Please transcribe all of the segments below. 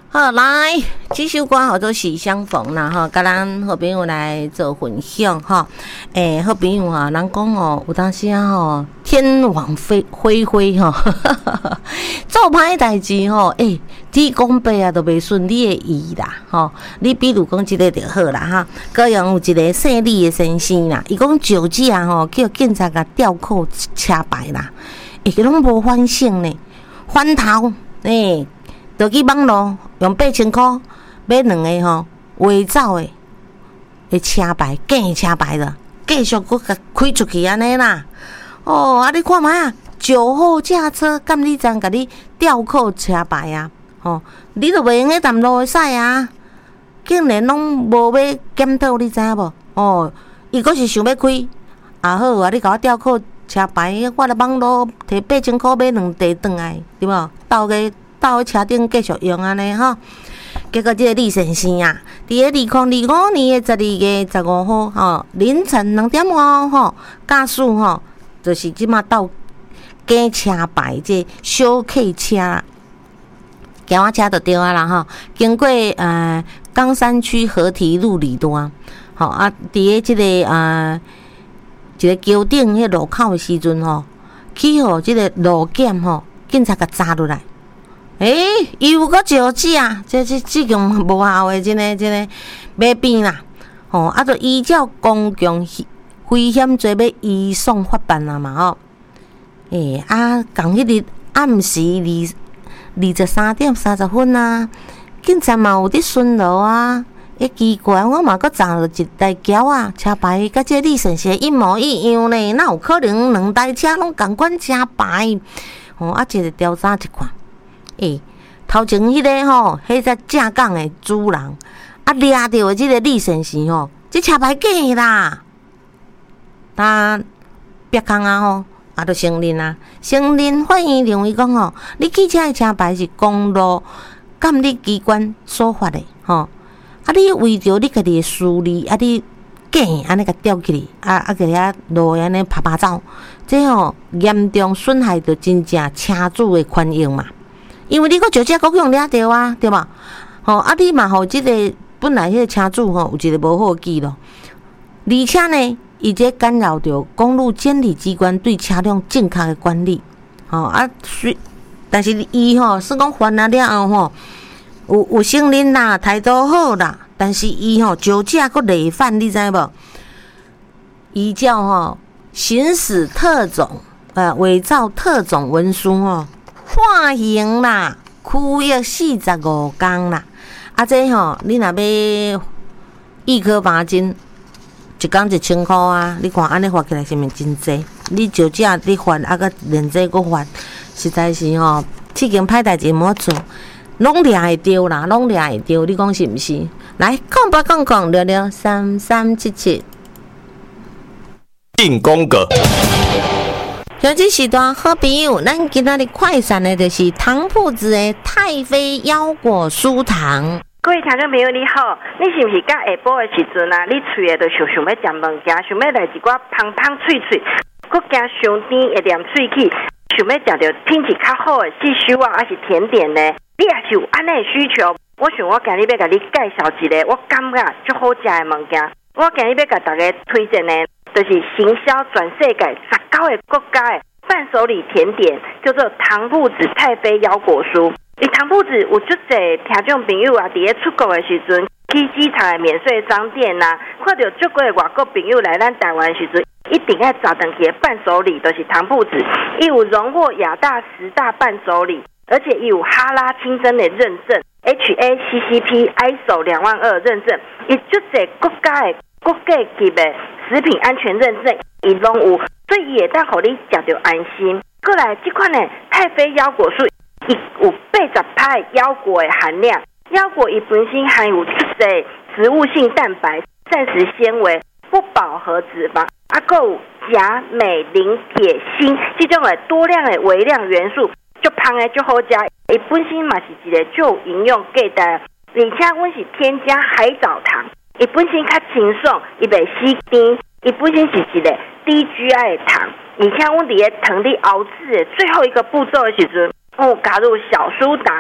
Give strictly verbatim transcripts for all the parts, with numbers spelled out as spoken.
好，来，这首歌叫做《喜相逢》啦，哈，甲咱好朋友来做分享哈。诶、欸，好朋友啊，人讲哦，有当时啊吼，天网恢恢恢吼，做歹代志吼，诶、欸，天公伯啊都袂顺你的意啦，吼。你比如讲即个就好啦哈，高阳有一个姓李的先生啦，伊讲酒驾吼，叫警察甲吊扣车牌啦，伊个拢无反省呢，翻头诶。欸就去网络用八千块买两个吼伪造的的车牌，假的车牌了，继续搁甲开出去安尼啦。哦，啊你看卖啊，酒后驾车，干你怎甲你吊扣车牌啊？哦，你都袂用个淡路会使啊，竟然拢无要检讨，你知影无？哦，伊阁是想要开，啊好啊，你甲我吊扣车牌，我来网络摕八千块买两地转来，对无？倒个。到车顶继续用安尼吼，结果这个李先生啊，伫个二零二五年的十二月十五号吼凌晨两点外吼，驾驶吼就是即马到假车牌这小客车啦，轿仔车就对啊啦吼，经过呃冈山区河堤路里端，吼啊，伫个即个呃一个桥顶迄路口的时阵吼，去互即个路检吼，警察甲抓落来。诶、欸，又搁酒驾，这这这种无效的，真诶真诶，要变啦！吼、哦，啊，就依照公共危险罪要移送法办啦嘛吼。诶、欸，啊，共迄日暗时二二十三点三十分啊，警察嘛有伫巡逻啊。诶、欸，奇怪，我嘛搁查到一台轿啊，车牌甲这李先生一模一样呢，哪有可能两台车拢共款车牌？吼、哦，啊，一个调查一看。诶、欸，头前迄个吼，迄只正港的主人，啊抓到的即个李先生吼，这车牌假啦，他别空啊吼，啊就承认啊，承认法院认为讲吼，你汽车的车牌是公路监理机关所发的吼，啊你为着你家己的私利，啊你假安尼甲吊起哩，啊啊个遐路安尼拍拍走，这吼严重损害着真正车主的权益嘛。因为你个酒驾国用抓到啊，对吧？吼、哦，啊，你嘛互即个本来迄个车主吼有一个无好记录，而且呢，伊这干扰着公路监理机关对车辆正确的管理，吼、哦、啊，但是伊吼是讲犯了了后吼，有有承认啦，态度好啦，但是伊吼酒驾佫累犯，你知无？依照吼行使特种呃伪造特种文书吼。判刑啦，拘役四十五天啦。啊，这吼、喔，你若要一颗罚金，一天一千块啊！你看安尼罚起来是毋是真济？你酒驾你罚，啊个连这个罚，实在是吼、喔，这件歹代志莫做，拢抓会着啦，拢抓会着。你讲是毋是？来，空八空空聊聊三三七七。 进攻个。 像这时段好朋友，咱今仔日快闪的就是糖铺子的太妃腰果酥糖。 各位听众朋友你好，你是不是到下晡的时阵啊？你嘴的就想想要食物件，想要来一寡香香脆脆，搁加上甜会念喙齿，想要食到品质较好的四sho啊，还是甜点呢？你也是有安尼的需求，我想我今日要甲你介绍一个我感觉最好食的物件。我今日要甲大家推荐的，就是行销全世界十九个国家的伴手礼甜点，叫做糖铺子太妃腰果酥。伊糖铺子有足侪听众朋友啊，伫咧出国的时阵，去机场的免税商店呐、啊，看到足多的外国朋友来咱台湾的时阵，一定爱找登去的伴手礼，就是糖铺子。伊有荣获亚大十大伴手礼，而且伊有哈拉清真的认证 ，H A C C P I S O 两万二认证，伊足侪国家的国家级的食品安全认证，伊拢有，所以伊会当互你食着安心。过来这款呢，太妃腰果酥。伊有八十趴腰果的含量，腰果伊本身含有足侪植物性蛋白、膳食纤维、不饱和脂肪，啊，还有钾、镁、磷、铁、锌这种的多量的微量元素，足香的足好食。伊本身嘛是一个足有营养价值，而且阮是添加海藻糖，伊本身较清爽，伊袂死甜，伊本身是一个低 G I 的糖，而且阮伫咧糖里熬制的最后一个步骤的时阵。哦，加入小苏打，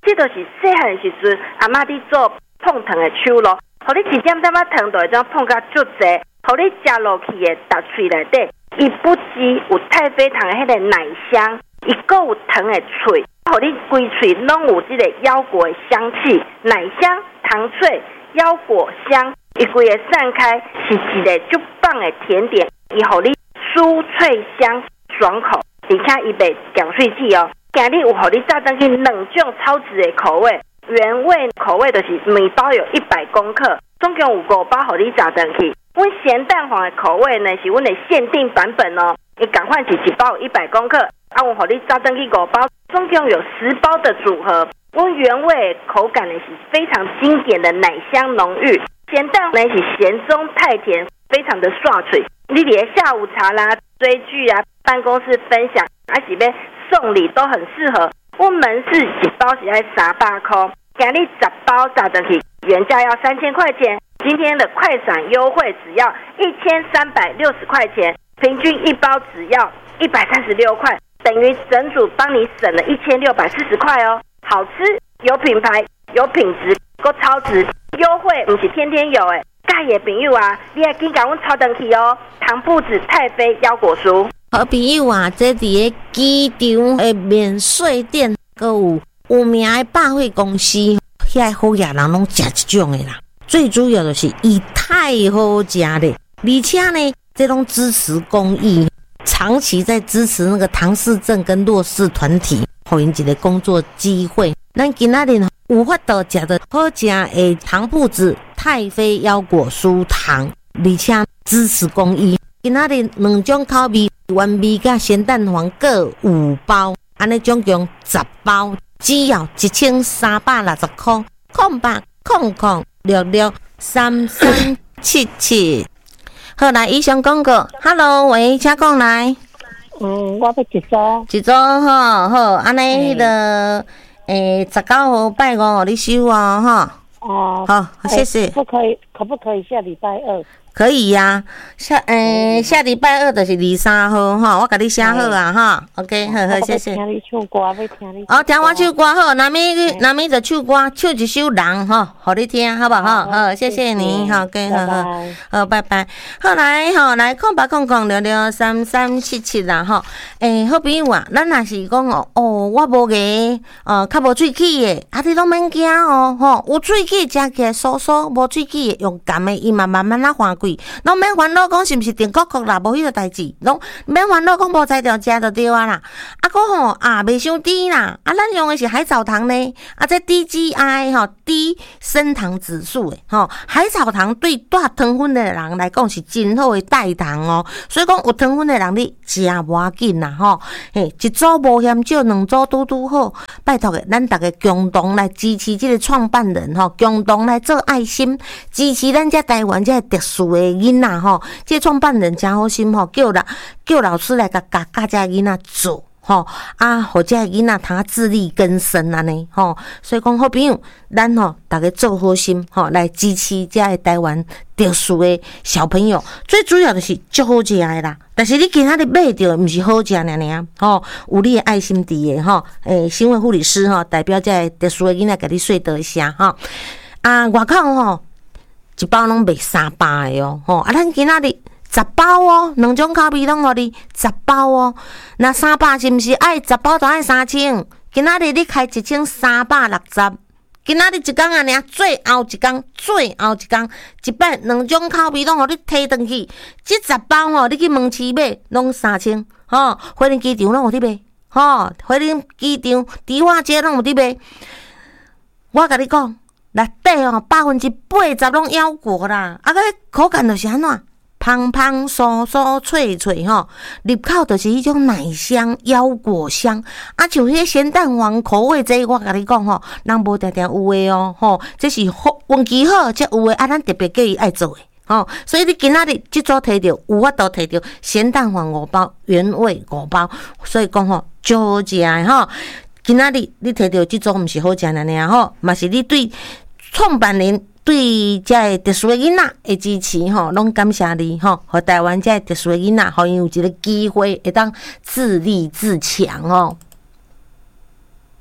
这都是细汉时阵阿嬷伫做碰糖的手路，互你一点点仔糖就会将碰甲足济，互你食落去的达喙内底，伊不止有太妃糖的迄个奶香，伊阁有糖的脆，互你规喙拢有这个腰果的香气，奶香、糖脆、腰果香，伊规个散开是一个足棒的甜点，伊互你酥脆香爽口，而且伊袂咸水剂哦。今日有互你炸登去两种超值的口味，原味口味就是每包有一百公克，总共有五包互你炸登去。阮咸蛋黄的口味呢是阮的限定版本哦，你赶快是一包有一百公克，啊，我互你炸登去五包，总共有十包的组合。阮原味口感呢是非常经典的奶香浓郁，咸蛋呢是咸中太甜，非常的爽脆。你连下午茶啦、追剧啊、办公室分享，还是要送礼都很适合。我门市一包是要三百块，今日十包炸登去，原价要三千块钱，今天的快闪优惠只要一千三百六十块钱，平均一包只要一百三十六块，等于整组帮你省了一千六百四十块哦。好吃，有品牌，有品质，够超值，优惠不是天天有诶。介的朋友啊，你也紧赶阮抄登去哦。糖铺子太妃腰果酥， 好朋友啊，这伫个机场的免税店，阁有有名的百货公司，遐好野人拢食这种的啦。最主要的是伊太好食咧，而且呢，这种支持公益，长期在支持那个唐氏症跟弱势团体，互因一个工作机会。咱今仔日有法度食到好食的糖铺子太妃腰果酥糖，而且支持公益。今仔日两种口味，原味甲咸蛋黄各五包，安尼总共十包，只要一千三百六十块。空八空空六六三三七七。好，来以上广告 ，Hello， 喂，请讲来。 嗯，我要一组。 一组吼，好，安尼迄个。诶，十九号拜五哦，你收哦，哈。 哦。 好，谢谢。 不可以，可不可以下礼拜二？ 可以呀、啊，下诶、欸、下礼拜二就是二三号哈，我甲你写好啊哈。OK， 好好，谢谢。 听你唱歌，要听你。 哦，听我唱歌好，那么那么就唱歌，唱一首《人》哈，互你听，好不好？好，谢谢你，好，OK，好好，好，拜拜。好来，吼来，空八空空六六三三七七啦，吼。诶，好朋友啊，咱若是讲哦，哦，我无个，哦，较无喙齿的，啊，你拢免惊哦，吼，有喙齿食起来酥酥，无喙齿的用甘的，伊嘛慢慢啊化开。拢免烦恼讲是毋是甜壳壳啦，无迄个代志，拢免烦恼讲无才调食就对啊啦。啊，个吼啊，袂伤甜啦。啊，咱用的是海藻糖呢，啊，这低 G I 吼低升糖指数诶，吼海藻糖对大糖分的人来讲是真好的代糖哦。所以讲有糖分的人你食无要紧啦，吼嘿，一组无嫌少，两组拄拄好。拜托诶，咱逐个共同来支持这个创办人吼，共同来做爱心，支持咱这台湾这特殊的囡仔吼，这创办人真好心吼，叫老叫老师来甲教教这囡仔做吼啊，互这囡仔通自力更生安尼吼。所以讲好朋友，咱吼大家做好心吼，来支持这个台湾特殊的小朋友。最主要的是足好食的啦，但是你今仔日买到毋是好食尔尔吼，有你的爱心伫的吼。诶，新闻护理师吼，代表这个特殊的囡仔，甲你说多一声吼。啊，外口吼。一包拢卖三百的哦，吼！啊，咱今仔日十包哦，两种口味拢互你十包哦。那三百是毋是爱十包就爱三千？今仔日你开一千三百六十，今仔日一工啊尔，最后一工，最后一工，一摆两种口味拢互你摕转去。即十包吼，你去门市买拢三千，吼！花莲机场拢有伫卖，吼！花莲机场、迪化街拢有伫卖。我甲你讲。内底哦，百分之八十拢腰果啦，啊个口感就是安怎，芳芳酥酥脆脆吼，入口就是迄种奶香腰果香，啊像迄咸蛋黄口味这我甲你讲吼，人无定定有诶哦，吼，这是好运气好才有诶，啊咱特别叫伊爱做诶。哦，所以你今仔日即组摕到，有法度摕到咸蛋黄五包，原味五包，所以讲吼，足好食诶吼。今仔日你摕到即组，毋是好食尔尔吼，嘛是你对。创办人对这个特殊的囡仔的支持吼，拢感谢你吼，和台湾这个特殊的囡仔，互因有一个机会会当自立自强哦。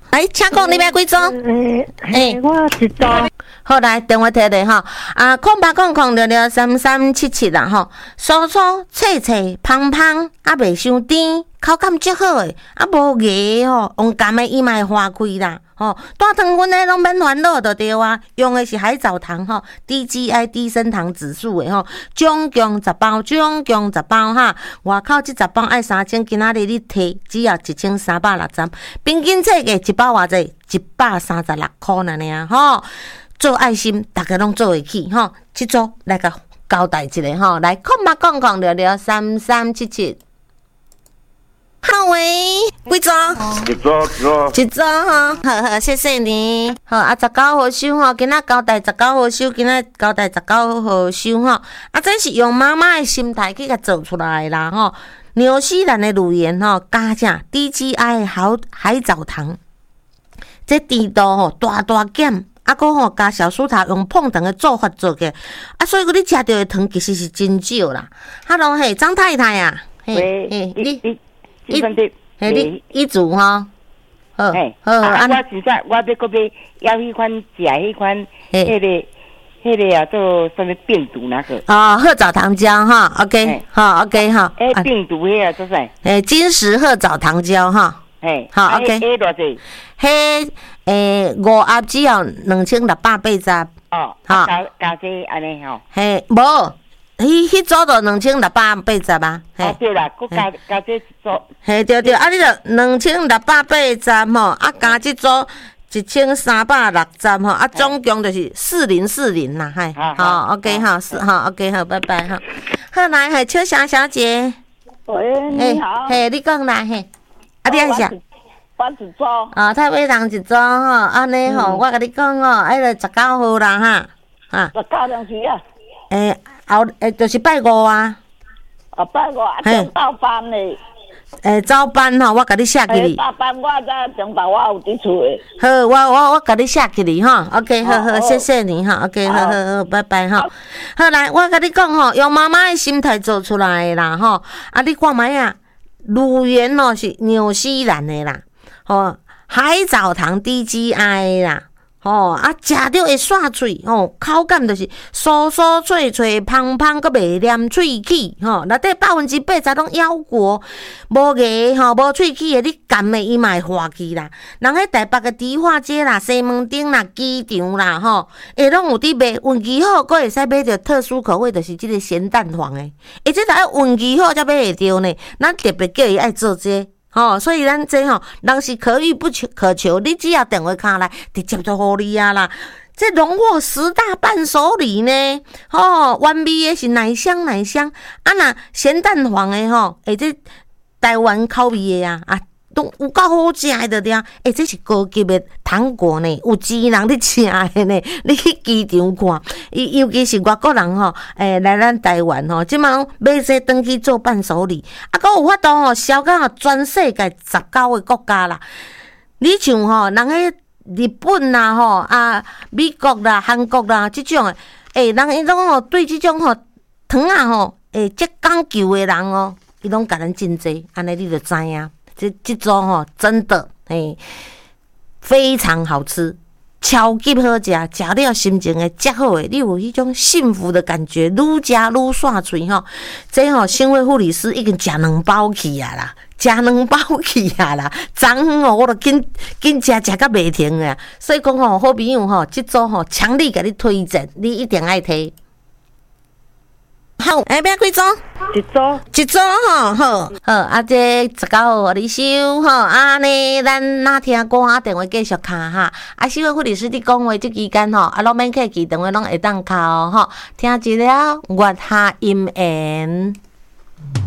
来，请讲你要几组？ 诶诶诶，我一组。 好，来电话摕咧吼，啊，空八空空六六三三七七啦吼，酥酥脆脆香香，啊袂伤甜，口感足好诶，啊无硬吼，用甘诶伊嘛会化开啦。吼，大糖分诶拢免烦恼就对啊，用诶是海藻糖吼，低 G I 低升糖指数诶吼，总共十包，总共十包哈，外口即十包爱三千，今仔日你摕只要一千三百六十，平均册价一包偌济？一百三十六箍呢尔吼。做爱心，大家拢做会起吼。即组来甲交代一下吼，来空八空空六六三三七七。好喂，几组？ 一组一组。 一组吼，好好，谢谢你。好啊，十九号收吼，今仔交代十九号收，今仔交代十九号收吼。啊，这是用妈妈的心态去甲做出来啦吼。纽西兰的乳盐吼，加上 D G I 好海藻糖，这甜度吼大大减。啊，搁吼加小酥糖用碰糖的做法做嘅，啊，所以讲你食到的糖其实是真少啦。Hello， 嘿，张太太啊， 嘿， 嘿， 你你你分的， 嘿，你一组哈，好， 嘿， 好， 啊，我真正我要搁要要迄款食迄款，迄个迄个啊做什么病毒那个？ 哦，褐藻糖胶哈 ，OK， 好 ，OK 哈， 诶，病毒迄个做啥？ 诶，金石褐藻糖胶哈， 嘿， 好 ，OK， 诶，偌济？ 迄诶五盒只要两千六百八十， 哦，好，加加这安尼吼， 嘿，无，迄迄组就两千六百八十啊， 哦对啦，佮加加这一组， 嘿对对，啊你着两千六百八十吼，啊加即组一千三百六十吼，啊总共就是四零四零啦，嘿，好 ，OK 哈，是好 OK 好，拜拜哈，好来，嘿，秋霞小姐， 喂，你好。 嘿，你讲来嘿，啊你爱啥？ 我一组。 啊，太尾糖一组吼，安尼吼，我甲你讲吼，迄个十九号啦哈，啊， 十九两时啊。 诶，后诶就是拜五啊。 啊，拜五啊，中昼班嘞。 诶，早班吼，我甲你写起哩。 早班我在中昼我有伫厝诶。 好，我我我甲你写起哩吼 ，OK， 好好，谢谢你哈 ，OK， 好好好，拜拜哈。好来，我甲你讲吼，用妈妈的心态做出来的啦吼，啊，你看卖啊，乳源哦是纽西兰的啦。哦，海藻糖 D G I 啦，哦啊，食着会煞嘴，哦，口感就是酥酥脆脆、香香，佮袂黏喙齿，吼、哦，内底百分之八十拢咬过，无硬吼，无喙齿的，你含的伊嘛会化去啦。人喺台北嘅迪化街啦、西门町啦、机场啦，吼、哦，会拢有伫卖，运气好，佮会使买着特殊口味，就是即个咸蛋黄的，而且才要运气好才买会着呢。咱特别叫伊爱做这個。吼，所以咱这吼，人是可遇不求可求，你只要电话卡来，直接就互你啊啦。这荣获十大伴手礼呢，吼，完美的是奶香奶香，啊那咸蛋黄的吼，诶，这台湾口味的啊，啊，都有够好食的着了。诶，这是高级的糖果呢，有钱人咧食的呢。你去机场看，尤尤其是外国人吼，诶，来咱台湾吼，即马买这登去做伴手礼，啊，佮有法度吼，销到全世界十九个国家啦。你像吼，人喺日本啦吼，啊，美国啦、韩国啦，即种诶，诶，人伊拢吼对即种吼糖啊吼，诶，即讲究的人哦，伊拢甲咱真济，安尼你就知影。这这种吼，真的诶，非常好吃，超级好食，食了心情会较好诶，你有迄种幸福的感觉，愈食愈煞嘴吼。这吼，新会护理师已经食两包去啊啦，食两包去啊啦，昨昏吼我都紧紧食食到袂停啊，所以讲吼，好朋友吼，这组吼强力给你推荐，你一定爱摕。好，哎，要几组？ 一组， 一组吼，好，好，啊，这十九号互你收吼，啊呢，咱哪听歌啊，电话继续卡哈，啊，小护理师伫讲话即期间吼，啊，拢免客气，电话拢会当敲吼，听一了月下音缘。